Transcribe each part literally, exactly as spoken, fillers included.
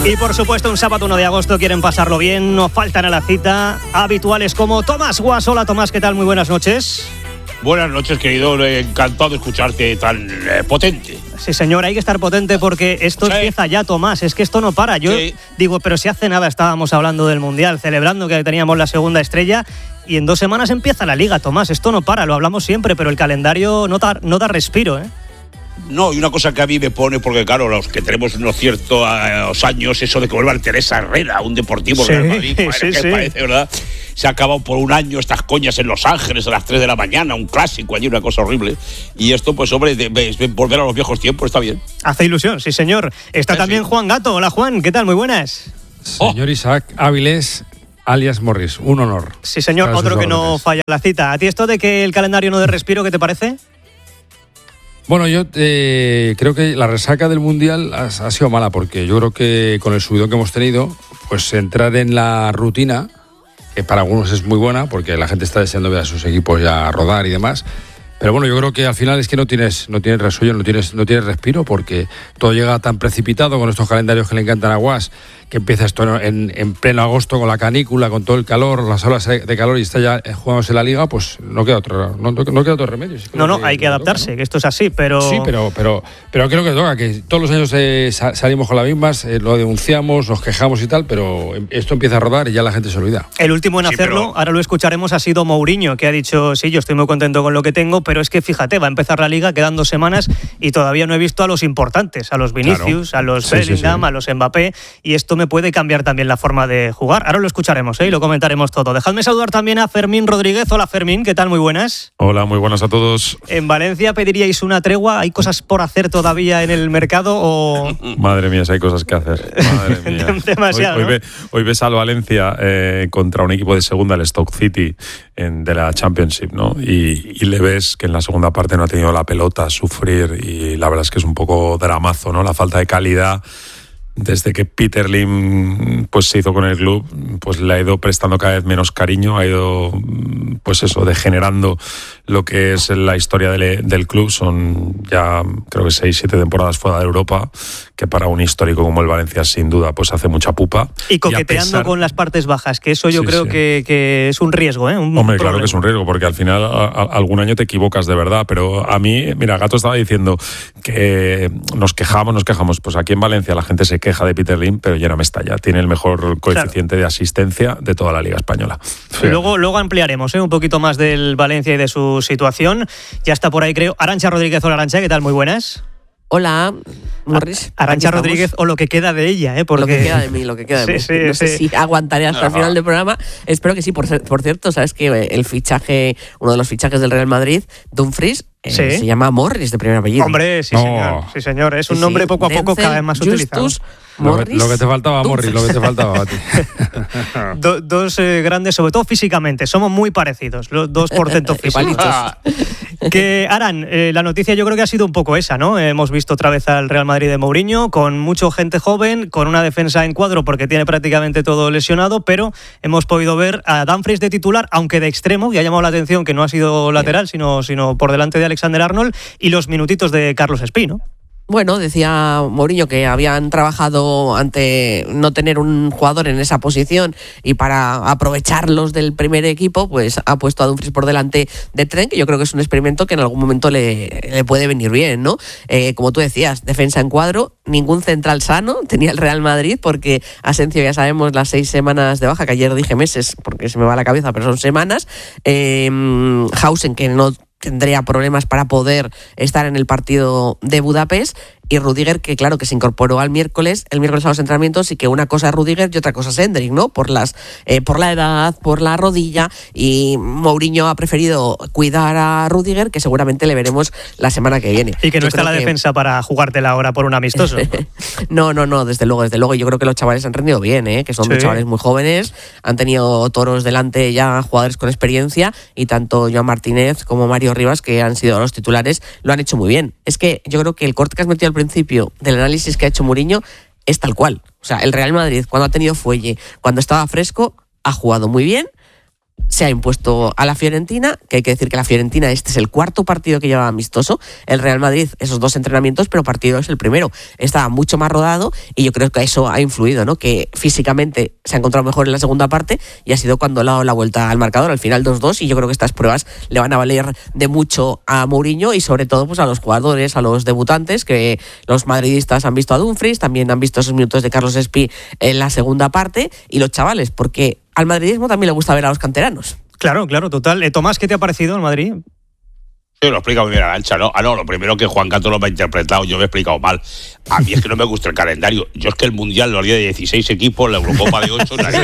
Y por supuesto un sábado uno de agosto quieren pasarlo bien, no faltan a la cita habituales como Tomás Guas. Hola Tomás, ¿qué tal? Muy buenas noches. Buenas noches, querido, encantado de escucharte tan eh, potente. Sí, señor, hay que estar potente porque esto sí. empieza ya, Tomás, es que esto no para. Yo sí. digo, pero si hace nada estábamos hablando del Mundial, celebrando que teníamos la segunda estrella y en dos semanas empieza la Liga, Tomás, esto no para, lo hablamos siempre, pero el calendario no da, no da respiro, ¿eh? No, y una cosa que a mí me pone, porque claro, los que tenemos unos ciertos años, eso de que vuelva Teresa Herrera, un deportivo sí, Real Madrid, sí, madre, sí. que parece, ¿verdad? Se ha acabado por un año estas coñas en Los Ángeles a las tres de la mañana, un clásico allí, una cosa horrible. Y esto, pues hombre, de, de, de volver a los viejos tiempos está bien. Hace ilusión, sí señor. Está sí, también sí. Juan Gato. Hola Juan, ¿qué tal? Muy buenas. Señor oh. Isaac Áviles, alias Morris, un honor. Sí señor, otro que no falla la cita. ¿A ti esto de que el calendario no dé respiro, qué te parece? Bueno, yo eh, creo que la resaca del Mundial ha, ha sido mala, porque yo creo que con el subidón que hemos tenido, pues entrar en la rutina, que para algunos es muy buena, porque la gente está deseando ver a sus equipos ya rodar y demás. Pero bueno, yo creo que al final es que no tienes, no tienes resuello, no tienes, no tienes respiro, porque todo llega tan precipitado con estos calendarios que le encantan a Guas, que empieza esto en, en pleno agosto con la canícula, con todo el calor, las olas de calor y está ya jugándose la Liga, pues no queda otro, no, no queda otro remedio. Sí, no, no, que, hay que adaptarse, toca, ¿no? Que esto es así, pero... Sí, pero, pero, pero creo que toca, que todos los años eh, salimos con las mismas, eh, lo denunciamos, nos quejamos y tal, pero esto empieza a rodar y ya la gente se olvida. El último en sí, hacerlo, pero... ahora lo escucharemos, ha sido Mourinho, que ha dicho, sí, yo estoy muy contento con lo que tengo, pero es que fíjate, va a empezar la Liga, quedan dos semanas y todavía no he visto a los importantes, a los Vinicius, claro. a los sí, Bellingham, sí, sí. a los Mbappé, y esto me puede cambiar también la forma de jugar. Ahora lo escucharemos, ¿eh? Y lo comentaremos todo. Dejadme saludar también a Fermín Rodríguez. Hola Fermín, ¿qué tal? Muy buenas. Hola, muy buenas a todos. ¿En Valencia pediríais una tregua? ¿Hay cosas por hacer todavía en el mercado o...? Madre mía, si hay cosas que hacer. Madre mía. Demasiado, hoy, ¿no? hoy, ve, hoy ves al Valencia eh, contra un equipo de segunda, el Stoke City, en, de la Championship, ¿no? Y, y le ves que en la segunda parte no ha tenido la pelota, sufrir, y la verdad es que es un poco dramazo, ¿no? La falta de calidad. Desde que Peter Lim pues, se hizo con el club, pues le ha ido prestando cada vez menos cariño, ha ido pues eso, degenerando lo que es la historia del, del club. Son ya creo que seis, siete temporadas fuera de Europa, que para un histórico como el Valencia sin duda pues hace mucha pupa. Y coqueteando y pesar... con las partes bajas, que eso yo sí, creo sí. Que, que es un riesgo, ¿eh? Un Hombre, problema. Claro que es un riesgo, porque al final a, a, algún año te equivocas de verdad, pero a mí, mira, Gato estaba diciendo que nos quejamos, nos quejamos, pues aquí en Valencia la gente se queja de Peter Lim, pero ya no me estalla, tiene el mejor coeficiente claro. de asistencia de toda la Liga Española. Sí. Luego, luego ampliaremos ¿eh? un poquito más del Valencia y de su situación. Ya está por ahí, creo, Arantxa Rodríguez. Hola Arantxa, ¿qué tal? Muy buenas. Hola, Morris. Arantxa Rodríguez, o lo que queda de ella, ¿eh? Porque... Lo que queda de mí, lo que queda de sí, mí. Sí, no sí. sé si aguantaré hasta el final del programa. Espero que sí. Por, por cierto, sabes que el fichaje, uno de los fichajes del Real Madrid, Dumfries, eh, ¿Sí? se llama Morris de primer apellido. Hombre, sí, no. señor. Sí, señor. Es un sí, nombre poco a poco Denzel, cada vez más Justus, utilizado. Morris, lo, que, lo que te faltaba, Morris, lo que te faltaba a ti. Do, dos eh, grandes, sobre todo físicamente. Somos muy parecidos, los dos portentos físicos. Que, Aran, eh, la noticia yo creo que ha sido un poco esa, ¿no? Eh, hemos visto otra vez al Real Madrid de Mourinho, con mucha gente joven, con una defensa en cuadro porque tiene prácticamente todo lesionado, pero hemos podido ver a Dumfries de titular, aunque de extremo, y ha llamado la atención que no ha sido lateral, sino, sino por delante de Alexander Arnold, y los minutitos de Carlos Espí, ¿no? Bueno, decía Mourinho que habían trabajado ante no tener un jugador en esa posición y para aprovecharlos del primer equipo, pues ha puesto a Dumfries por delante de Trent, que yo creo que es un experimento que en algún momento le, le puede venir bien, ¿no? Eh, como tú decías, defensa en cuadro, ningún central sano tenía el Real Madrid, porque Asensio ya sabemos las seis semanas de baja, que ayer dije meses porque se me va la cabeza, pero son semanas. Eh, Hausen, que no tendría problemas para poder estar en el partido de Budapest, y Rudiger, que claro que se incorporó al miércoles, el miércoles a los entrenamientos, y que una cosa es Rudiger y otra cosa es Endrick, ¿no? Por las, eh, por la edad, por la rodilla, y Mourinho ha preferido cuidar a Rudiger, que seguramente le veremos la semana que viene. Y que no yo está la que... defensa para jugártela ahora por un amistoso. no, no, no, desde luego, desde luego. Yo creo que los chavales han rendido bien, ¿eh? Que son sí. chavales muy jóvenes, han tenido toros delante ya, jugadores con experiencia, y tanto Joan Martínez como Mario Rivas, que han sido los titulares, lo han hecho muy bien. Es que yo creo que el corte que has metido al principio del análisis que ha hecho Mourinho es tal cual. O sea, el Real Madrid, cuando ha tenido fuelle, cuando estaba fresco, ha jugado muy bien. se ha impuesto a la Fiorentina, que hay que decir que la Fiorentina este es el cuarto partido que lleva amistoso, el Real Madrid esos dos entrenamientos, pero partido es el primero, estaba mucho más rodado y yo creo que eso ha influido, ¿no? Que físicamente se ha encontrado mejor en la segunda parte y ha sido cuando le ha dado la vuelta al marcador, al final dos dos, y yo creo que estas pruebas le van a valer de mucho a Mourinho y sobre todo pues a los jugadores, a los debutantes, que los madridistas han visto a Dumfries, también han visto esos minutos de Carlos Espí en la segunda parte, y los chavales, porque al madridismo también le gusta ver a los canteranos. Claro, claro, total. Eh, Tomás, ¿qué te ha parecido el Madrid? Sí, lo explica muy bien Arantxa, ¿no? Ah, no, lo primero que Juan Cato lo me ha interpretado, yo me he explicado mal. A mí es que no me gusta el calendario. Yo es que el Mundial lo haría de dieciséis equipos, la Eurocopa de ocho, la,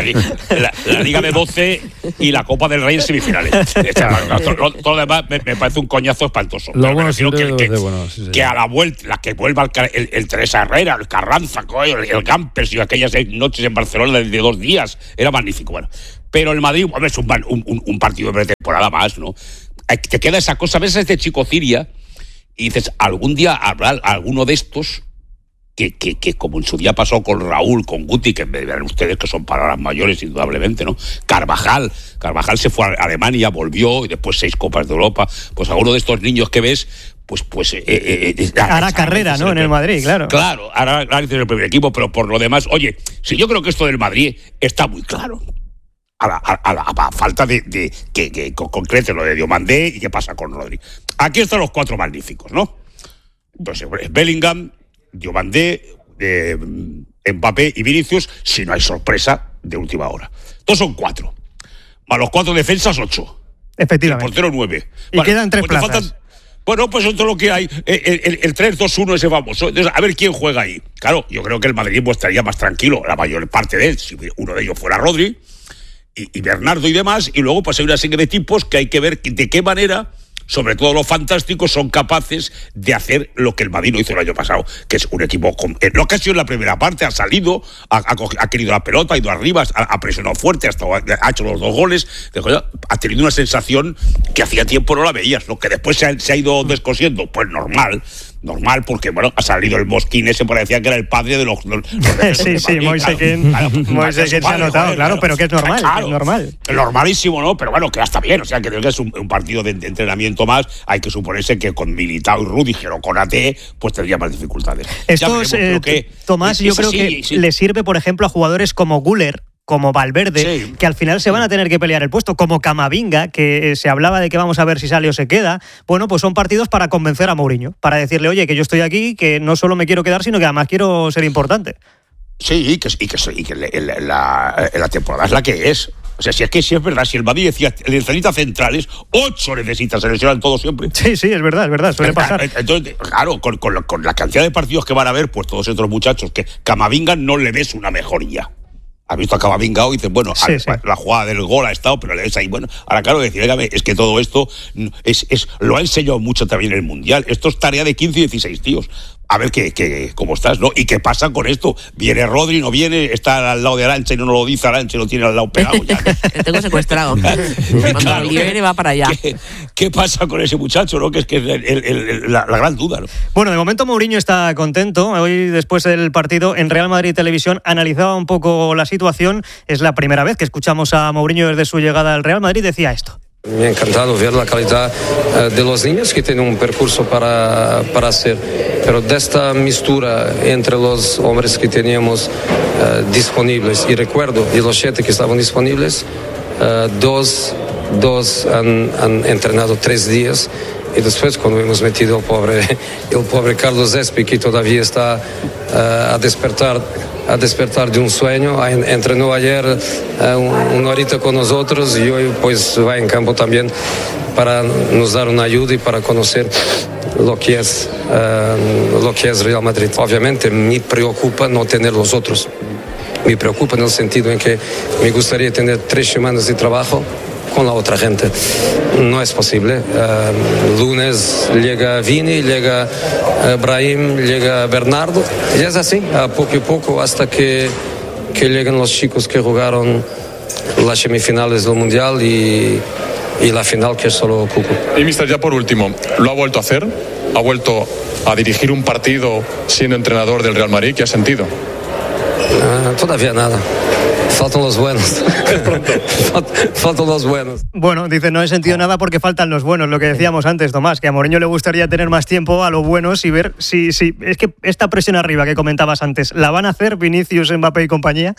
la, la Liga de doce y la Copa del Rey en semifinales. Todo, todo lo demás me, me parece un coñazo espantoso. Lo bueno que, que, que, bueno, sí, sí. que a la vuelta, la que vuelva el, el, el Teresa Herrera, el Carranza, el, el Gampers y aquellas seis noches en Barcelona de dos días, era magnífico. Bueno, pero el Madrid, bueno, es un, un, un partido de pretemporada más, ¿no? Te queda esa cosa, ves a este chico Ciria y dices, algún día habrá alguno de estos que, que, que como en su día pasó con Raúl, con Guti, que me verán ustedes que son palabras mayores indudablemente, ¿no? Carvajal, Carvajal se fue a Alemania, volvió y después seis Copas de Europa. Pues alguno de estos niños que ves, pues pues eh, eh, eh, hará carrera, ¿no? En el Madrid, claro. Claro, hará en el primer equipo, pero por lo demás, oye, si yo creo que esto del Madrid está muy claro. A la, a, la, a la falta de, de que, que concrete lo de Diomandé y qué pasa con Rodri. Aquí están los cuatro magníficos, ¿no? Entonces, Bellingham, Diomandé, eh, Mbappé y Vinicius, si no hay sorpresa de última hora. Todos son cuatro. A los cuatro defensas, ocho. Efectivamente. El portero, nueve. Y vale, quedan tres pues plazas. Faltan, bueno, pues esto es lo que hay. El, el, el tres dos uno ese famoso. Entonces, a ver quién juega ahí. Claro, yo creo que el madridismo estaría más tranquilo, la mayor parte de él, si uno de ellos fuera Rodri. Y, y Bernardo y demás, y luego pues hay una serie de tipos que hay que ver de qué manera, sobre todo los fantásticos, son capaces de hacer lo que el Madrid no hizo el año pasado, que es un equipo, con, eh, lo que ha sido en la primera parte, ha salido, ha, ha, ha querido la pelota, ha ido arriba, ha, ha presionado fuerte, hasta ha hecho los dos goles, ha tenido una sensación que hacía tiempo no la veías, lo que después se ha, se ha ido descosiendo, pues normal. Normal, porque bueno, ha salido el Mosquín ese, parecía que era el padre de los... los, los sí, sí, Moisequín claro, claro, se ha notado, joder, claro, pero que es normal, claro, es normal. Normalísimo, ¿no? Pero bueno, que hasta bien, o sea, creo que es un, un partido de, de entrenamiento más, hay que suponerse que con Militao y Rudiger o con A T, pues tendría más dificultades. Esto es, eh, que, Tomás, yo creo así, que sí. le sirve, por ejemplo, a jugadores como Güler, como Valverde, sí, que al final se van a tener que pelear el puesto, como Camavinga, que se hablaba de que vamos a ver si sale o se queda. Bueno, pues son partidos para convencer a Mourinho, para decirle, oye, que yo estoy aquí, que no solo me quiero quedar, sino que además quiero ser importante. Sí, y que, y que, y que la, la, la temporada es la que es. O sea, si es que sí es verdad, si el Madrid decía, necesita centrales, ocho necesita, se lesionan todos siempre. Sí, sí, es verdad, es verdad, suele pasar. Entonces, claro, con, con, con la cantidad de partidos que van a haber, pues todos estos muchachos, que Camavinga no le ves una mejoría. Has visto a Camavinga hoy y dices, bueno, sí, sí. la jugada del gol ha estado, pero le ves ahí, bueno, ahora claro, decir, es que todo esto es, es, lo ha enseñado mucho también en el Mundial. Esto es tarea de quince y dieciséis tíos. A ver qué, qué, cómo estás, ¿no? ¿Y qué pasa con esto? ¿Viene Rodri, no viene? ¿Está al lado de Arantxa y no lo dice Arantxa y lo tiene al lado pegado ya? Te tengo secuestrado. Cuando claro, libere va para allá. ¿Qué, ¿Qué pasa con ese muchacho, no? Que es que es el, el, el, la, la gran duda, ¿no? Bueno, de momento Mourinho está contento. Hoy, después del partido, en Real Madrid Televisión analizaba un poco la situación. Es la primera vez que escuchamos a Mourinho desde su llegada al Real Madrid. Decía esto. Me ha encantado ver la calidad uh, de los niños que tienen un percurso para, para hacer, pero de esta mistura entre los hombres que teníamos uh, disponibles, y recuerdo de los siete que estaban disponibles, uh, dos, dos han, han entrenado tres días. Y después cuando hemos metido el pobre, el pobre Carlos Espí, que todavía está uh, a despertar a despertar de un sueño, entrenó ayer uh, una horita con nosotros y hoy pues va en campo también para nos dar una ayuda y para conocer lo que es uh, lo que es Real Madrid. Obviamente me preocupa no tener los otros, me preocupa en el sentido en que me gustaría tener tres semanas de trabajo con la otra gente. No es posible. Uh, lunes llega Vini, llega uh, Brahim, llega Bernardo. Y es así, a poco y poco, hasta que, que llegan los chicos que jugaron las semifinales del Mundial y, y la final, que es solo Cuco. Y mister, ya por último, ¿lo ha vuelto a hacer? ¿Ha vuelto a dirigir un partido siendo entrenador del Real Madrid? ¿Qué ha sentido? Uh, todavía nada. Faltan los buenos. Faltan los buenos. Bueno, dice, no he sentido nada porque faltan los buenos. Lo que decíamos antes, Tomás, que a Mourinho le gustaría tener más tiempo a los buenos y ver si, si... Es que esta presión arriba que comentabas antes, ¿la van a hacer Vinicius, Mbappé y compañía?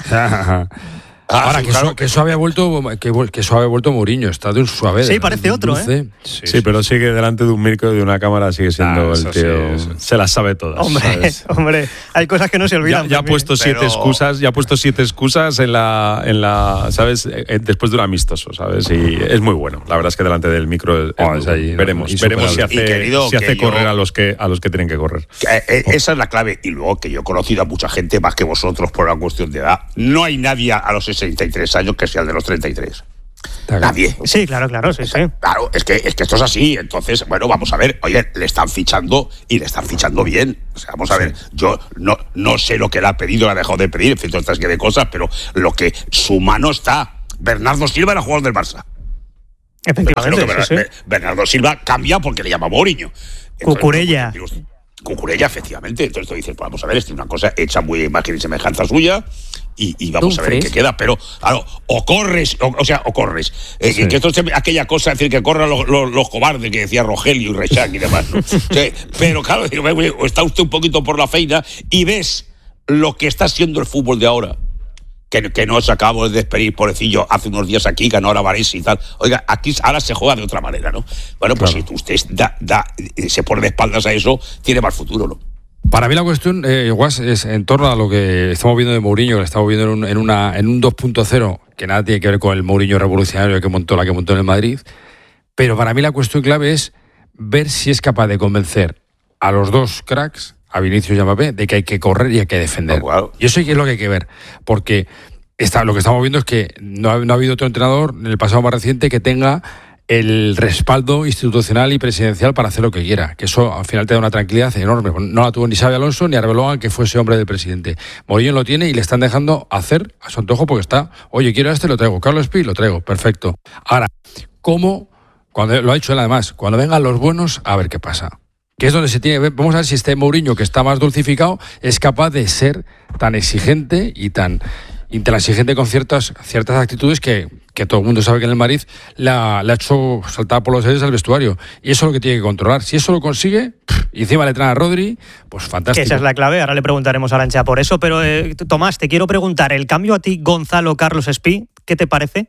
Ahora, ah, que, claro. eso, que eso había vuelto que, que eso había vuelto Mourinho, está de un suave. Sí, parece otro, ¿eh? Sí, sí, pero sigue delante de un micro y de una cámara, sigue siendo ah, el tío. Sí, se las sabe todas. Hombre, ¿sabes? hombre, hay cosas que no se olvidan. Ya, ya ha puesto siete pero... excusas, ya ha puesto siete excusas en la, en la, ¿sabes? Después de un amistoso, ¿sabes? Y es muy bueno. La verdad es que delante del micro es, oh, es ahí, veremos, veremos si hace, querido, si hace correr yo... a los que a los que tienen que correr. Eh, esa es la clave. Y luego que yo he conocido a mucha gente más que vosotros por una cuestión de edad. No hay nadie a los sesenta y tres años que sea el de los treinta y tres. Nadie. Sí, claro, claro, sí, sí. Claro, es que, es que esto es así. Entonces, bueno, vamos a ver. Oye, le están fichando y le están fichando bien. O sea, vamos a ver. Yo no, no sé lo que le ha pedido, le ha dejado de pedir, en fin, todas estas de cosas, pero lo que su mano está. Bernardo Silva era jugador del Barça. Efectivamente, Bernardo, sí, sí. Bernardo Silva cambia porque le llama Mourinho. Cucurella. Cucurella, efectivamente. Entonces tú dices, pues vamos a ver, esto es una cosa hecha muy imagen y semejanza suya. Y, y vamos a ver qué queda, pero claro, o corres, o, o sea, o corres. Eh, sí. Que esto es aquella cosa, es decir, que corran los, los, los cobardes que decía Rogelio y Rexach y demás, ¿no? Sí, pero claro, o está usted un poquito por la feina y ves lo que está siendo el fútbol de ahora. Que, que nos acabamos de despedir, pobrecillo, hace unos días aquí, ganó ahora Varese y tal. Oiga, aquí ahora se juega de otra manera, ¿no? Bueno, pues claro. Si usted da, da, se pone de espaldas a eso, tiene más futuro, ¿no? Para mí la cuestión, eh, Guas, es en torno a lo que estamos viendo de Mourinho, que lo estamos viendo en un, en una, en un dos punto cero, que nada tiene que ver con el Mourinho revolucionario que montó la que montó en el Madrid. Pero para mí la cuestión clave es ver si es capaz de convencer a los dos cracks, a Vinicius y a Mbappé, de que hay que correr y hay que defender. Oh, wow. Y eso es lo que hay que ver, porque está, lo que estamos viendo es que no ha, no ha habido otro entrenador en el pasado más reciente que tenga el respaldo institucional y presidencial para hacer lo que quiera, que eso al final te da una tranquilidad enorme. No la tuvo ni Xabi Alonso ni Arbeloa, que fue ese hombre del presidente. Mourinho lo tiene y le están dejando hacer a su antojo porque está, oye, quiero a este, lo traigo, Carlos Pi, lo traigo, perfecto. Ahora, ¿cómo? Cuando lo ha dicho él además, cuando vengan los buenos, a ver qué pasa. Que es donde se tiene, vamos a ver si este Mourinho, que está más dulcificado, es capaz de ser tan exigente y tan intransigente con ciertas, ciertas actitudes que, que todo el mundo sabe que en el Madrid le ha, le ha hecho saltar por los aires al vestuario. Y eso es lo que tiene que controlar. Si eso lo consigue, y encima le traen a Rodri, pues fantástico. Esa es la clave. Ahora le preguntaremos a Arantxa por eso. Pero, eh, Tomás, te quiero preguntar, ¿el cambio a ti, Gonzalo, Carlos Espí, qué te parece?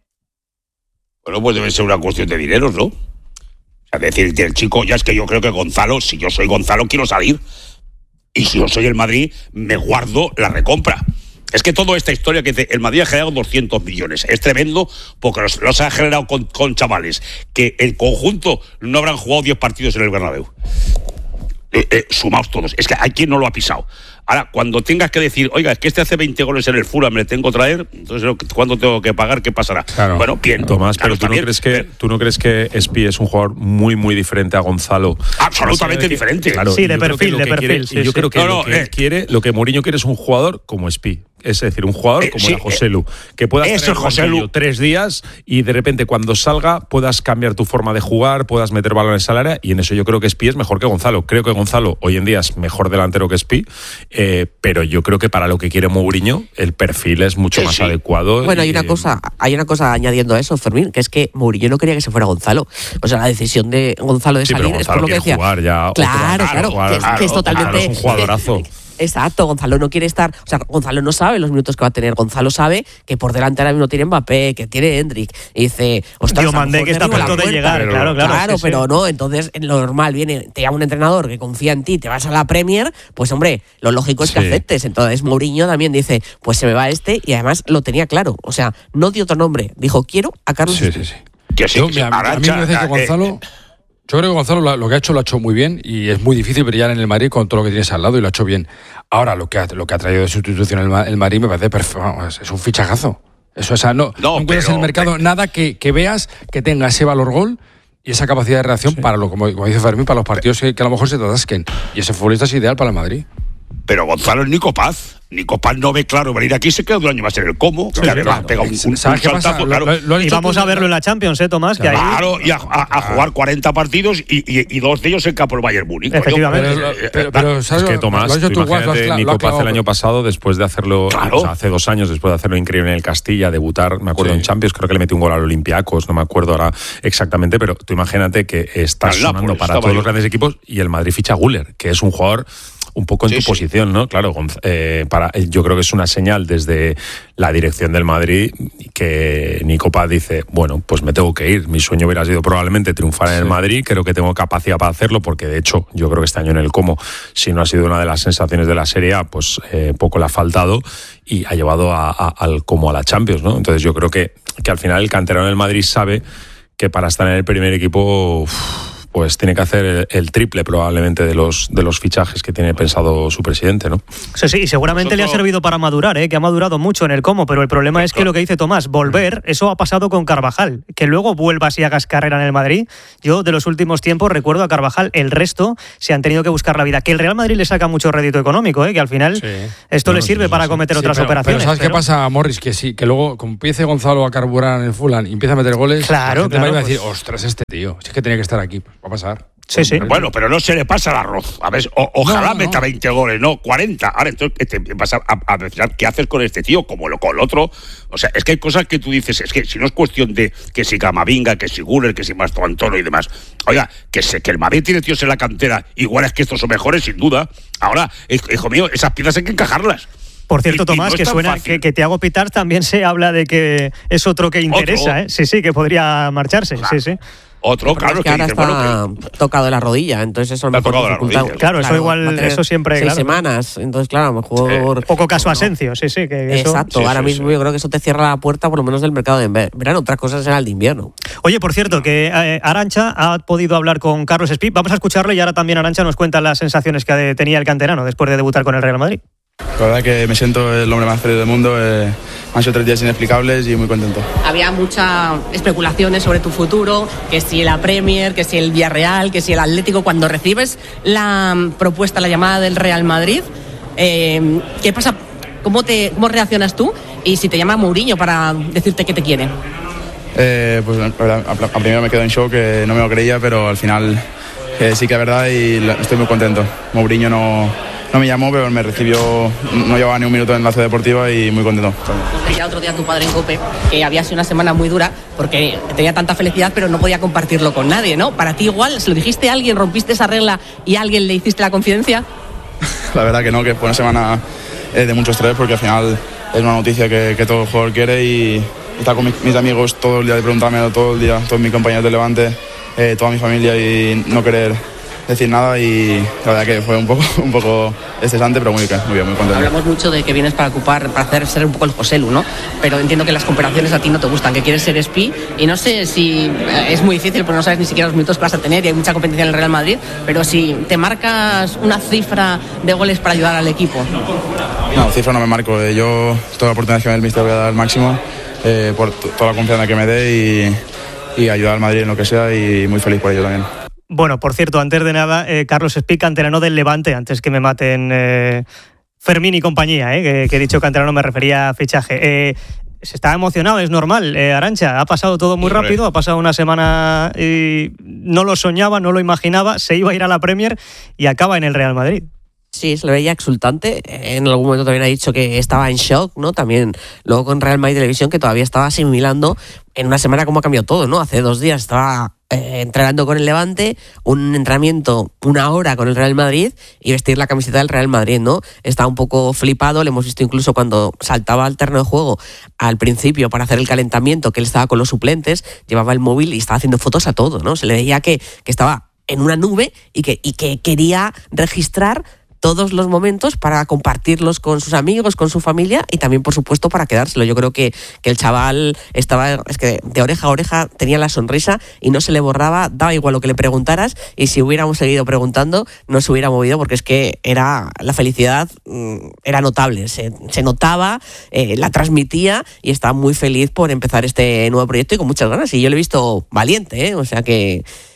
Bueno, pues debe ser una cuestión de dineros, ¿no? O sea, decir, el chico, ya es que yo creo que Gonzalo, si yo soy Gonzalo, quiero salir. Y si yo soy el Madrid, me guardo la recompra. Es que toda esta historia que dice, el Madrid ha generado doscientos millones. Es tremendo porque los, los ha generado con, con chavales que en conjunto no habrán jugado diez partidos en el Bernabéu. Eh, eh, sumaos todos. Es que hay quien no lo ha pisado. Ahora, cuando tengas que decir, oiga, es que este hace veinte goles en el Fulham, me le tengo que traer, entonces, ¿cuándo tengo que pagar? ¿Qué pasará? Claro. Bueno, bien. Tomás, claro, pero ¿tú no, crees que, ¿tú no crees que Espí es un jugador muy, muy diferente a Gonzalo? Absolutamente diferente. Claro, sí, de perfil, de perfil. Quiere, sí, yo sí. creo que no, lo no, que eh. quiere, lo que Mourinho quiere es un jugador como Espí. Es decir, un jugador como eh, era sí, Joselu, que pueda es estar en el Joselu. banquillo tres días y de repente cuando salga puedas cambiar tu forma de jugar, puedas meter balones al área, y en eso yo creo que Espí es mejor que Gonzalo. Creo que Gonzalo hoy en día es mejor delantero que Espí, eh, pero yo creo que para lo que quiere Mourinho el perfil es mucho sí, más sí. adecuado. Bueno, y, hay una cosa, hay una cosa añadiendo a eso, Fermín, que es que Mourinho no quería que se fuera Gonzalo. O sea, la decisión de Gonzalo de sí, salir pero es por lo que decía. Jugar ya claro, otro, claro, jugar, que, claro, que es totalmente. Claro, es un jugadorazo. Exacto, Gonzalo no quiere estar, o sea, Gonzalo no sabe los minutos que va a tener. Gonzalo sabe que por delante ahora mismo tiene Mbappé, que tiene Hendrik, y dice, ostras, Tío, mandé que está a punto de llegar, pero, claro, claro. Claro, sí, pero sí. no, entonces lo normal viene, te llama un entrenador que confía en ti, te vas a la Premier, pues hombre, lo lógico es que sí. aceptes. Entonces Mourinho también dice, pues se me va este, y además lo tenía claro, o sea, no dio otro nombre, dijo, quiero a Carlos. Sí, sí, sí. Que sí, Yo, que mira, sí. a mí me parece que Gonzalo... Eh, Yo creo que Gonzalo lo que ha hecho lo ha hecho muy bien y es muy difícil brillar en el Madrid con todo lo que tienes al lado y lo ha hecho bien. Ahora, lo que ha, lo que ha traído de sustitución el, el Madrid me parece perfecto, es un fichajazo. Eso, o sea, no, no, no encuentras en el mercado pero... nada que, que veas que tenga ese valor gol y esa capacidad de reacción sí. para, lo como, como dice Fermín, para los partidos que, que a lo mejor se te atasquen. Y ese futbolista es ideal para el Madrid. Pero Gonzalo es Nico Paz. Ni Copas no ve claro venir aquí, se queda un año más en el Como, sí, que además claro. pega un, un, un saltazo, claro. Lo, lo y vamos a verlo en la Champions, ¿eh, Tomás? Que claro, ahí... y a, a, a jugar cuarenta partidos y, y, y dos de ellos en campo del Bayern Múnich. Efectivamente. Pero, pero, pero, pero ¿sabes? Es que Tomás, lo has hecho tú, imagínate, lo has, Nico Paz el año pero... pasado, después de hacerlo, claro. o sea, hace dos años, después de hacerlo increíble en el Castilla, debutar, me acuerdo sí. en Champions, creo que le metió un gol al Olympiacos, no me acuerdo ahora exactamente, pero tú imagínate que estás sonando Nápoles, para todos yo. los grandes equipos y el Madrid ficha a Güler, que es un jugador un poco en sí, tu sí. posición, ¿no? Claro, eh, para, yo creo que es una señal desde la dirección del Madrid que Nico Paz dice, bueno, pues me tengo que ir. Mi sueño hubiera sido probablemente triunfar sí. en el Madrid, creo que tengo capacidad para hacerlo, porque de hecho yo creo que este año en el Como, si no ha sido una de las sensaciones de la Serie A, pues eh, poco le ha faltado y ha llevado a, a, al Como a la Champions, ¿no? Entonces yo creo que, que al final el canterano del Madrid sabe que para estar en el primer equipo... Uff, pues tiene que hacer el, el triple probablemente de los de los fichajes que tiene pensado su presidente, ¿no? Sí, sí, y seguramente Nosotros... le ha servido para madurar, ¿eh? Que ha madurado mucho en el Como, pero el problema sí, es claro. que lo que dice Tomás, volver, eso ha pasado con Carvajal, que luego vuelvas y hagas carrera en el Madrid. Yo de los últimos tiempos recuerdo a Carvajal, el resto se han tenido que buscar la vida. Que el Real Madrid le saca mucho rédito económico, ¿eh? Que al final sí. esto no, le sirve sí, para sí, cometer sí, otras pero, operaciones. Pero ¿sabes pero... qué pasa, Morris? Que sí, que luego como empiece Gonzalo a carburar en el Fulham y empieza a meter goles, claro, la gente claro, va a pues... decir, ostras, este tío, si es que tenía que estar aquí, pues va a pasar. Sí, sí. Bueno, pero no se le pasa el arroz. A ver, o, ojalá no, no, meta no. veinte goles, no, cuarenta. Ahora, entonces te vas a, a, a pensar qué haces con este tío, como lo con el otro. O sea, es que hay cosas que tú dices, es que si no es cuestión de que si Camavinga, que si Güler, que si Mastro Antonio y demás. Oiga, que sé que el Madrid tiene tíos en la cantera, igual es que estos son mejores, sin duda. Ahora, hijo mío, esas piezas hay que encajarlas. Por cierto, Tomás, no que suena que, que Thiago Pitart también se habla de que es otro que interesa, ¿Otro? ¿eh? Sí, sí, que podría marcharse, claro. sí, sí. Otro, claro, es que, que ahora dice, está bueno, que... tocado la rodilla, entonces eso a lo mejor dificulta. Claro, claro, eso igual, eso siempre. Seis claro. semanas, entonces claro, a lo mejor. Sí. Poco caso Asensio, sí, sí. Que eso... Exacto, sí, ahora sí, mismo sí. yo creo que eso te cierra la puerta por lo menos del mercado de verano. Otras cosas será el de invierno. Oye, por cierto, que eh, Arantxa ha podido hablar con Carlos Espí. Vamos a escucharlo y ahora también Arantxa nos cuenta las sensaciones que tenía el canterano después de debutar con el Real Madrid. La verdad que me siento el hombre más feliz del mundo. Eh, han sido tres días inexplicables y muy contento. Había muchas especulaciones sobre tu futuro, que si la Premier, que si el Villarreal, que si el Atlético. Cuando recibes la propuesta, la llamada del Real Madrid, eh, ¿qué pasa? ¿Cómo, te, ¿Cómo reaccionas tú? Y si te llama Mourinho para decirte que te quiere. Eh, pues a, a primero me quedo en shock, que no me lo creía, pero al final eh, sí que es verdad y estoy muy contento. Mourinho no... No me llamó, pero me recibió, no llevaba ni un minuto en la ciudad deportiva y muy contento. Ya otro día tu padre en COPE, que había sido una semana muy dura porque tenía tanta felicidad, pero no podía compartirlo con nadie, ¿no? Para ti igual, ¿se lo dijiste a alguien, rompiste esa regla y a alguien le hiciste la confidencia? La verdad que no, que fue una semana de mucho estrés porque al final es una noticia que, que todo el jugador quiere y estar con mis, mis amigos todo el día de preguntármelo, todo el día, todos mis compañeros de Levante, eh, toda mi familia y no querer decir nada y la verdad que fue un poco un poco estresante, pero muy bien, muy bien, muy contento. Hablamos mucho de que vienes para ocupar, para hacer ser un poco el Joselu, ¿no? Pero entiendo que las comparaciones a ti no te gustan, que quieres ser Espí y no sé si es muy difícil porque no sabes ni siquiera los minutos que vas a tener y hay mucha competencia en el Real Madrid, pero si te marcas una cifra de goles para ayudar al equipo. No, cifra no me marco, yo toda la oportunidad que me dé el míster voy a dar al máximo eh, por t- toda la confianza que me dé y, y ayudar al Madrid en lo que sea y muy feliz por ello también. Bueno, por cierto, antes de nada, eh, Carlos Espí, canterano del Levante, antes que me maten eh, Fermín y compañía, eh, que, que he dicho canterano me refería a fichaje. Eh, se está emocionado, es normal, eh, Arantxa, ha pasado todo muy rápido, ha pasado una semana y no lo soñaba, no lo imaginaba, se iba a ir a la Premier y acaba en el Real Madrid. Sí, se le veía exultante. En algún momento también ha dicho que estaba en shock, ¿no? También luego con Real Madrid Televisión, que todavía estaba asimilando en una semana cómo ha cambiado todo, ¿no? Hace dos días estaba eh, entrenando con el Levante, un entrenamiento, una hora con el Real Madrid y vestir la camiseta del Real Madrid, ¿no? Estaba un poco flipado, le hemos visto incluso cuando saltaba al terreno de juego al principio para hacer el calentamiento, que él estaba con los suplentes, llevaba el móvil y estaba haciendo fotos a todo, ¿no? Se le veía que, que estaba en una nube y que, y que quería registrar todos los momentos para compartirlos con sus amigos, con su familia y también, por supuesto, para quedárselo. Yo creo que, que el chaval estaba, es que de oreja a oreja tenía la sonrisa y no se le borraba, daba igual lo que le preguntaras y si hubiéramos seguido preguntando no se hubiera movido porque es que era la felicidad, era notable, se, se notaba, eh, la transmitía y estaba muy feliz por empezar este nuevo proyecto y con muchas ganas y yo lo he visto valiente, ¿eh? O sea que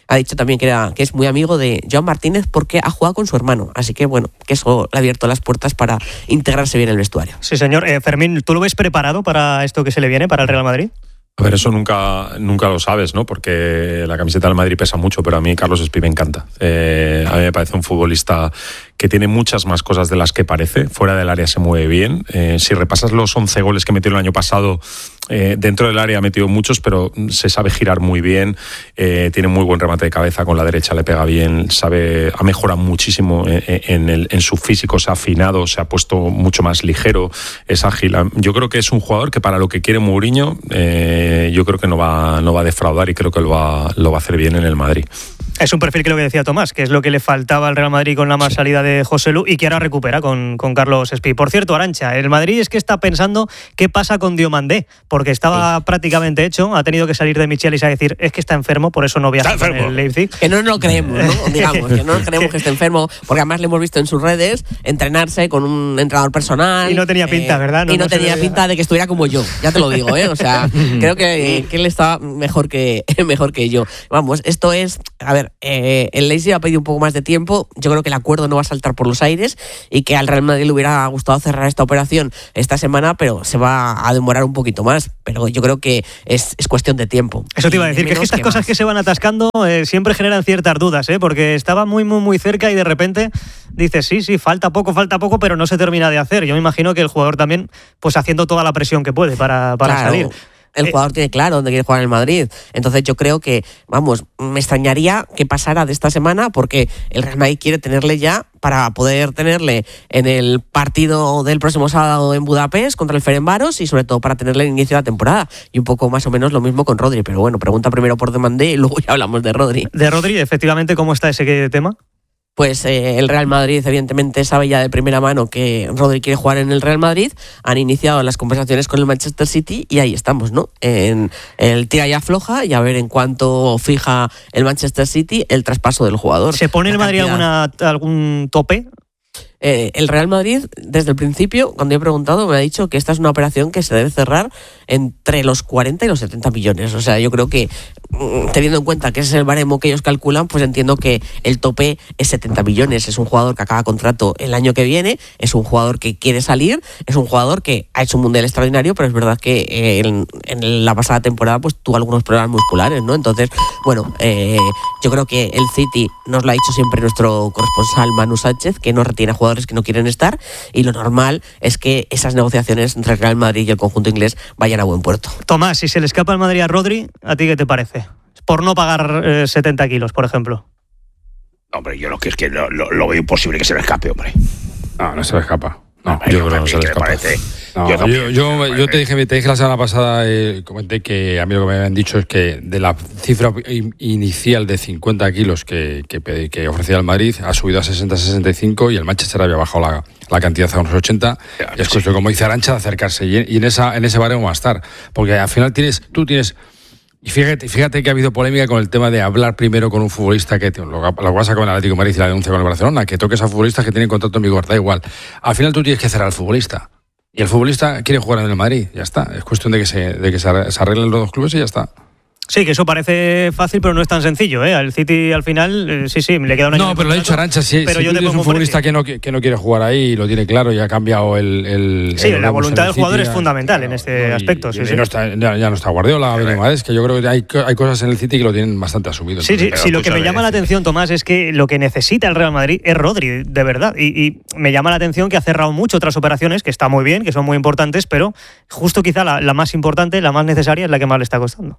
Ha dicho también que, era, que es muy amigo de Joan Martínez porque ha jugado con su hermano. Así que, bueno, que eso le ha abierto las puertas para integrarse bien en el vestuario. Sí, señor. Eh, Fermín, ¿tú lo ves preparado para esto que se le viene, para el Real Madrid? A ver, eso nunca, nunca lo sabes, ¿no? Porque la camiseta del Madrid pesa mucho, pero a mí Carlos Espí me encanta. Eh, a mí me parece un futbolista que tiene muchas más cosas de las que parece. Fuera del área se mueve bien. Eh, si repasas los once goles que metió el año pasado, eh, dentro del área ha metido muchos, pero se sabe girar muy bien. Eh, tiene muy buen remate de cabeza, con la derecha le pega bien. Sabe, ha mejorado muchísimo en, en, el, en su físico, se ha afinado, se ha puesto mucho más ligero, es ágil. Yo creo que es un jugador que para lo que quiere Mourinho, eh, yo creo que no va, no va a defraudar y creo que lo va, lo va a hacer bien en el Madrid. Es un perfil que lo que decía Tomás, que es lo que le faltaba al Real Madrid con la más sí. salida de Joselu y que ahora recupera con, con Carlos Espí. Por cierto, Arantxa, el Madrid es que está pensando qué pasa con Diomandé, porque estaba sí. prácticamente hecho, ha tenido que salir de Michelis a decir es que está enfermo, por eso no viaja con el Leipzig. Que no nos lo creemos, ¿no? Digamos, que no nos creemos que esté enfermo, porque además le hemos visto en sus redes entrenarse con un entrenador personal. Y no tenía pinta, eh, ¿verdad? No, y no, no tenía veía. pinta de que estuviera como yo, ya te lo digo, ¿eh? O sea, creo que, que él está mejor que, mejor que yo. Vamos, esto es, a ver, eh, el Leipzig ha pedido un poco más de tiempo. Yo creo que el acuerdo no va a saltar por los aires y que al Real Madrid le hubiera gustado cerrar esta operación esta semana, pero se va a demorar un poquito más. Pero yo creo que es, es cuestión de tiempo. Eso te iba a decir, que es que estas que cosas más. que se van atascando eh, siempre generan ciertas dudas, ¿eh? Porque estaba muy, muy, muy cerca y de repente dices, sí, sí, falta poco, falta poco, pero no se termina de hacer. Yo me imagino que el jugador también, pues haciendo toda la presión que puede para, para claro. salir. El jugador tiene claro dónde quiere jugar en el Madrid. Entonces yo creo que, vamos, me extrañaría que pasara de esta semana porque el Real Madrid quiere tenerle ya para poder tenerle en el partido del próximo sábado en Budapest contra el Ferencváros y sobre todo para tenerle en el inicio de la temporada. Y un poco más o menos lo mismo con Rodri. Pero bueno, pregunta primero por Diomandé y luego ya hablamos de Rodri. De Rodri, efectivamente, ¿cómo está ese tema? Pues eh, el Real Madrid evidentemente sabe ya de primera mano que Rodri quiere jugar en el Real Madrid. Han iniciado las conversaciones con el Manchester City y ahí estamos, ¿no? En el tira y afloja y a ver en cuánto fija el Manchester City el traspaso del jugador. ¿Se pone el Madrid alguna, algún tope? Eh, el Real Madrid, desde el principio, cuando yo he preguntado, me ha dicho que esta es una operación que se debe cerrar entre los cuarenta y los setenta millones. O sea, yo creo que, teniendo en cuenta que ese es el baremo que ellos calculan, pues entiendo que el tope es setenta millones. Es un jugador que acaba contrato el año que viene, es un jugador que quiere salir, es un jugador que ha hecho un mundial extraordinario, pero es verdad que eh, en, en la pasada temporada pues tuvo algunos problemas musculares, ¿no? Entonces, bueno, eh, yo creo que el City, nos lo ha dicho siempre nuestro corresponsal Manu Sánchez, que no retiene a jugadores que no quieren estar, y lo normal es que esas negociaciones entre el Real Madrid y el conjunto inglés vayan a buen puerto. Tomás, si se le escapa al Madrid a Rodri, ¿a ti qué te parece? Por no pagar eh, setenta kilos, por ejemplo. Hombre, yo lo que es que lo, lo, lo veo imposible que se le escape, hombre. No, no se le escapa. No, hombre, yo no, creo que no se le escapa. Parece, no, yo, también, yo, yo, yo te dije, te dije la semana pasada, eh, comenté que a mí lo que me habían dicho es que de la cifra inicial de cincuenta kilos que, que, que ofrecía el Madrid ha subido a sesenta a sesenta y cinco y el Manchester había bajado la, la cantidad a unos ochenta. Ya, y es cuestión, sí. como dice Arantxa, de acercarse y, y en, esa, en ese baremo va a estar. Porque al final tienes, tú tienes... Y fíjate, fíjate que ha habido polémica con el tema de hablar primero con un futbolista que, lo, lo que pasa con el Atlético de Madrid y la denuncia con el Barcelona, que toques a futbolistas que tienen contrato en vigor, da igual. Al final tú tienes que cerrar al futbolista. Y el futbolista quiere jugar en el Madrid, ya está. Es cuestión de que se, de que se arreglen los dos clubes y ya está. Sí, que eso parece fácil, pero no es tan sencillo, ¿eh? Al City, al final, eh, sí, sí, le queda un año. No, pero lo ha dicho Arantxa, si, pero si yo tú tienes un futbolista que no, que no quiere jugar ahí y lo tiene claro y ha cambiado el... el sí, el la voluntad del jugador City, es fundamental en este y, aspecto. Y, sí, y sí. No está, ya, ya no está Guardiola, Benítez, que yo creo que hay, hay cosas en el City que lo tienen bastante asumido. Sí, sí, sí, lo que me llama la atención, Tomás, es que lo que necesita el Real Madrid es Rodri, de verdad. Y, y me llama la atención que ha cerrado mucho otras operaciones, que está muy bien, que son muy importantes, pero justo quizá la, la más importante, la más necesaria, es la que más le está costando.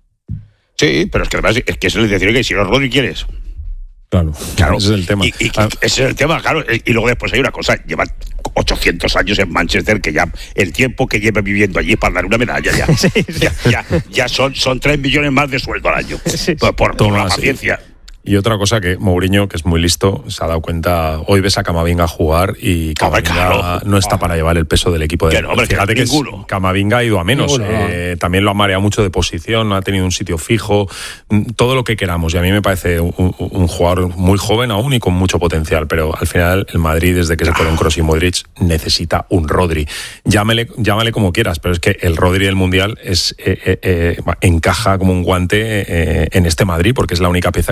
Sí, pero es que además es que eso es decir que si no Rodri quieres. Claro, claro, ese es el tema. Y, y, ah. Ese es el tema, claro. Y luego después hay una cosa, lleva ochocientos años en Manchester, que ya el tiempo que lleva viviendo allí para dar una medalla ya, sí, sí. ya, ya, ya son, son tres millones más de sueldo al año. Sí, por, por, por la paciencia. Y otra cosa que Mourinho, que es muy listo, se ha dado cuenta, hoy ves a Camavinga jugar y Camavinga claro, no está para llevar el peso del equipo de él. Fíjate que, que es, Camavinga ha ido a menos, ninguno, eh, no. También lo ha mareado mucho de posición, ha tenido un sitio fijo, todo lo que queramos, y a mí me parece un, un, un jugador muy joven aún y con mucho potencial, pero al final el Madrid, desde que se fueron Kroos y Modric, necesita un Rodri. Llámale, llámale como quieras, pero es que el Rodri del Mundial es, eh, eh, eh, encaja como un guante eh, en este Madrid, porque es la única pieza que le hace falta.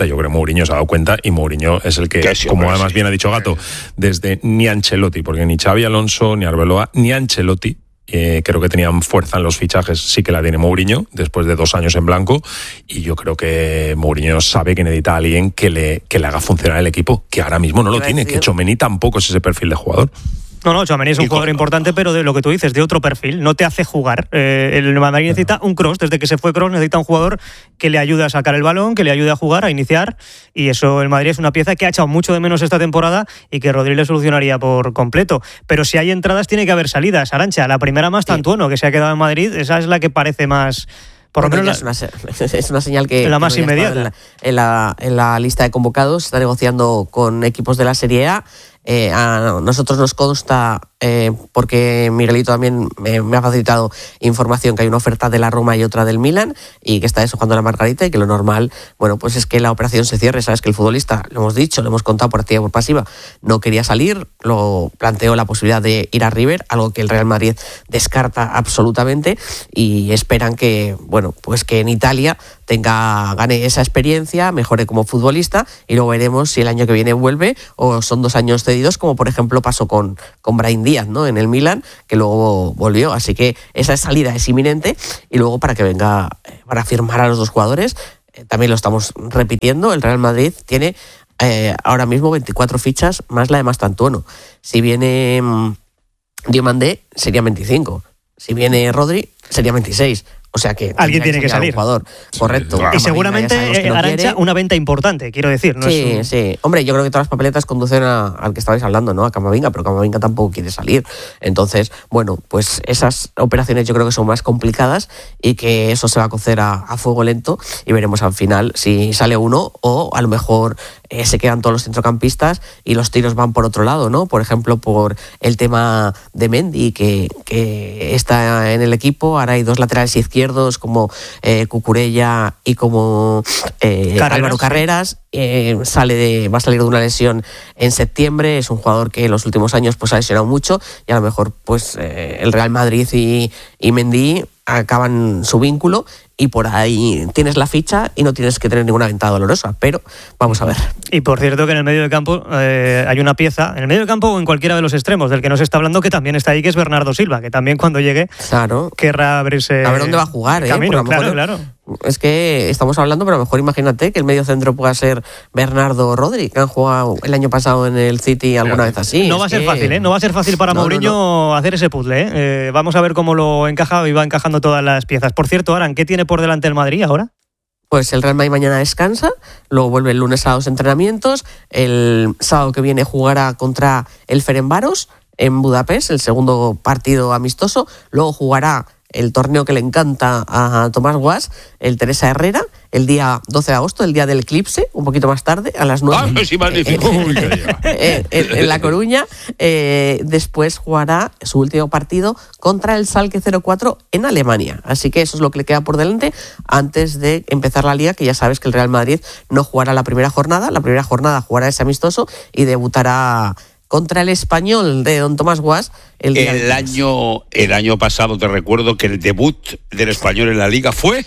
Yo creo que Mourinho se ha dado cuenta y Mourinho es el que, que sí, como además sí. bien ha dicho Gato, desde ni Ancelotti, porque ni Xabi Alonso, ni Arbeloa, ni Ancelotti, Eh, creo que tenían fuerza en los fichajes, sí que la tiene Mourinho, después de dos años en blanco, y yo creo que Mourinho sabe que necesita a alguien que le, que le haga funcionar el equipo, que ahora mismo no lo tiene, que Tchouaméni tampoco es ese perfil de jugador. No, no, Tchouaméni es un jugador importante, pero de lo que tú dices, de otro perfil, no te hace jugar. Eh, el Madrid necesita un Kroos, desde que se fue Kroos necesita un jugador que le ayude a sacar el balón, que le ayude a jugar, a iniciar, y eso el Madrid es una pieza que ha echado mucho de menos esta temporada y que Rodri le solucionaría por completo. Pero si hay entradas tiene que haber salidas, Arantxa. La primera más Tantuono, que se ha quedado en Madrid, esa es la que parece más... Por lo menos la, es, una, es una señal que... La más que inmediata. En la, en, la, en la lista de convocados, está negociando con equipos de la Serie A. Eh, a nosotros nos consta, eh, porque Miguelito también me, me ha facilitado información, que hay una oferta de la Roma y otra del Milan, y que está eso jugando la Margarita, y que lo normal, bueno, pues es que la operación se cierre. Sabes que el futbolista, lo hemos dicho, lo hemos contado por activa y por pasiva, no quería salir, lo planteó la posibilidad de ir a River, algo que el Real Madrid descarta absolutamente, y esperan que, bueno, pues que en Italia tenga, gane esa experiencia, mejore como futbolista, y luego veremos si el año que viene vuelve o son dos años cedidos, como por ejemplo pasó con, con Brahim Díaz, ¿no?, en el Milan, que luego volvió. Así que esa salida es inminente, y luego para que venga, para firmar a los dos jugadores, eh, también lo estamos repitiendo, el Real Madrid tiene eh, ahora mismo veinticuatro fichas más la de Mastantuono. Si viene mmm, Diomandé sería veinticinco, si viene Rodri sería veintiséis. O sea que alguien tiene que salir. Jugador. Correcto. Y seguramente, eh, Arantxa, una venta importante, quiero decir. ¿no? Sí, es un... sí. Hombre, yo creo que todas las papeletas conducen a, al que estabais hablando, ¿no? A Camavinga, pero Camavinga tampoco quiere salir. Entonces, bueno, pues esas operaciones yo creo que son más complicadas, y que eso se va a cocer a, a fuego lento, y veremos al final si sale uno, o a lo mejor eh, se quedan todos los centrocampistas y los tiros van por otro lado, ¿no? Por ejemplo, por el tema de Mendy, que, que está en el equipo. Ahora hay dos laterales izquierdos, como eh, Cucurella y como eh, Carreras, Álvaro Carreras. Eh, sale de, va a salir de una lesión en septiembre. Es un jugador que en los últimos años pues ha lesionado mucho, y a lo mejor pues eh, el Real Madrid y, y Mendy acaban su vínculo, y por ahí tienes la ficha y no tienes que tener ninguna venta dolorosa, pero vamos a ver. Y por cierto que en el medio del campo eh, hay una pieza, en el medio del campo o en cualquiera de los extremos, del que no se está hablando, que también está ahí, que es Bernardo Silva, que también cuando llegue claro. querrá abrirse a ver dónde va a jugar, ¿eh? camino, claro, mejor, claro. Es que estamos hablando, pero a lo mejor imagínate que el medio centro pueda ser Bernardo o Rodri, que han jugado el año pasado en el City alguna vez así. No va a ser que... fácil, ¿eh? No va a ser fácil para no, Mourinho no, no. hacer ese puzzle, ¿eh? Eh, Vamos a ver cómo lo encaja y va encajando todas las piezas. Por cierto, Aran, ¿qué tiene por delante el Madrid ahora? Pues el Real Madrid mañana descansa, luego vuelve el lunes a los entrenamientos, el sábado que viene jugará contra el Ferencváros en Budapest, el segundo partido amistoso, luego jugará el torneo que le encanta a Tomás Guas, el Teresa Herrera, el día doce de agosto, el día del eclipse, un poquito más tarde, a las nueve. ¡Ah, sí, magnífico! en, en, en La Coruña. Eh, después jugará su último partido contra el Schalke cero cuatro en Alemania. Así que eso es lo que le queda por delante antes de empezar la Liga, que ya sabes que el Real Madrid no jugará la primera jornada. La primera jornada jugará ese amistoso y debutará contra el Español de don Tomás Guas el día el año el año pasado. Te recuerdo que el debut del Español en la Liga fue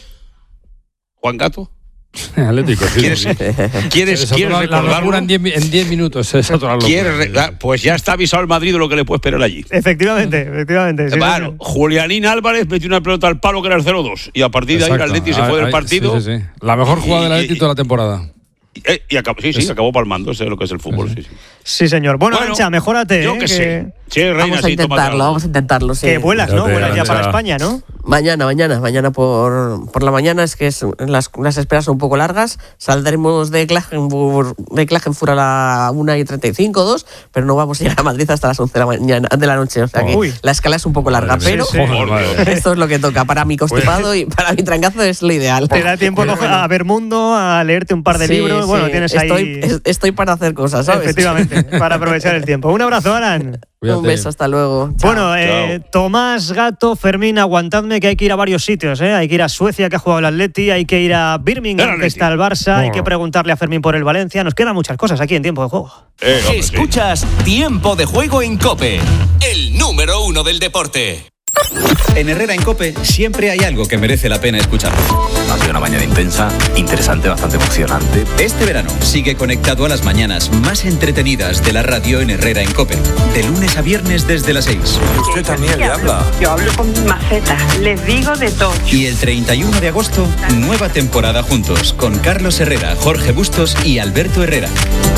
Juan Gato. Atlético, sí. ¿Quieres, ¿quieres, ¿quieres la, recordarlo? La locura en diez minutos. Es otra locura. Pues ya está avisado el Madrid de lo que le puede esperar allí. Efectivamente, efectivamente. Sí, claro, sí. Julianín Álvarez metió una pelota al palo que era el cero dos. Y a partir de ahí el Atleti se fue del partido. Sí, sí, sí. La mejor jugada del Atleti toda la temporada. Y, y acabó, sí, sí, es... acabó palmando, eso es lo que es el fútbol. Sí, sí. sí señor. Bueno, bueno Arantxa, mejórate. Yo que, eh, sé. que... Sí, Reina, vamos a sí, intentarlo, vamos a intentarlo. Sí. Que vuelas, ¿no? Te, Vuelas ya Arantxa. para España, ¿no? Mañana, mañana, mañana por, por la mañana, es que es, las, las esperas son un poco largas. Saldremos de Klagenfurt, de Klagenfurt a la una y treinta y cinco, dos, pero no vamos a ir a Madrid hasta las once de la mañana, de la noche. O sea que Uy. la escala es un poco larga, Madre pero sí, sí. esto es lo que toca. Para mi constipado y para mi trancazo es lo ideal. Te da tiempo a ver mundo, a leerte un par de sí, libros. Sí. Bueno, tienes estoy, ahí. Estoy para hacer cosas, ¿sabes? Efectivamente, para aprovechar el tiempo. Un abrazo, Aran. Cuídate. Un beso, hasta luego. Chao. Bueno, eh, Tomás, Gato, Fermín, aguantadme que hay que ir a varios sitios, ¿eh? Hay que ir a Suecia, que ha jugado el Atleti, hay que ir a Birmingham, que está el Barça, oh. hay que preguntarle a Fermín por el Valencia. Nos quedan muchas cosas aquí en Tiempo de Juego. Eh, hombre, Escuchas sí. Tiempo de Juego en COPE, el número uno del deporte. En Herrera en COPE siempre hay algo que merece la pena escuchar. Ha sido una mañana intensa, interesante, bastante emocionante. Este verano sigue conectado a las mañanas más entretenidas de la radio en Herrera en COPE. De lunes a viernes desde las seis. Usted también le habla. Yo hablo con maceta, les digo de todo. Y el treinta y uno de agosto, nueva temporada juntos con Carlos Herrera, Jorge Bustos y Alberto Herrera.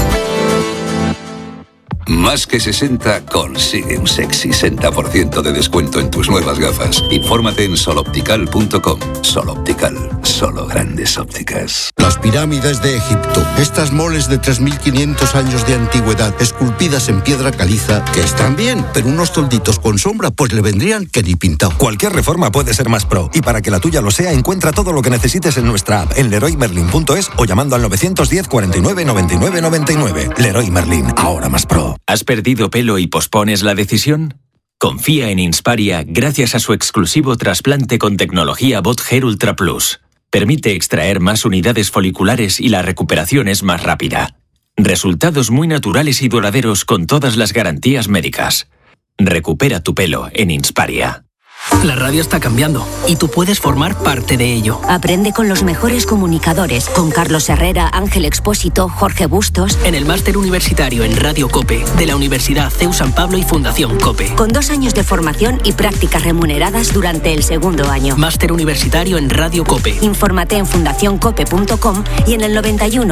Más que sesenta consigue un sexy sesenta por ciento de descuento en tus nuevas gafas. Infórmate en soloptical punto com. Soloptical, solo grandes ópticas. Las pirámides de Egipto. Estas moles de tres mil quinientos años de antigüedad, esculpidas en piedra caliza, que están bien, pero unos tolditos con sombra pues le vendrían que ni pintado. Cualquier reforma puede ser más pro. Y para que la tuya lo sea, encuentra todo lo que necesites en nuestra app, en leroy merlin punto es o llamando al novecientos diez, cuarenta y nueve, noventa y nueve, noventa y nueve. Leroy Merlin, ahora más pro. ¿Has perdido pelo y pospones la decisión? Confía en Insparia gracias a su exclusivo trasplante con tecnología Bot Hair Ultra Plus. Permite extraer más unidades foliculares y la recuperación es más rápida. Resultados muy naturales y duraderos con todas las garantías médicas. Recupera tu pelo en Insparia. La radio está cambiando y tú puedes formar parte de ello. Aprende con los mejores comunicadores, con Carlos Herrera, Ángel Expósito, Jorge Bustos. En el máster universitario en Radio COPE de la Universidad C E U San Pablo y Fundación COPE. Con dos años de formación y prácticas remuneradas durante el segundo año. Máster universitario en Radio COPE. Infórmate en fundación cope punto com y en el noventa y uno